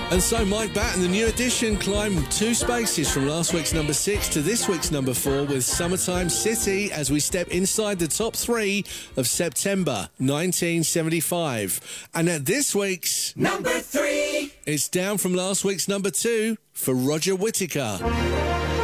And so Mike Batt and the new edition climbed 2 spaces from last week's number 6 to this week's number 4 with Summertime City as we step inside the top 3 of September 1975. And at this week's number 3, it's down from last week's number 2 for Roger Whittaker.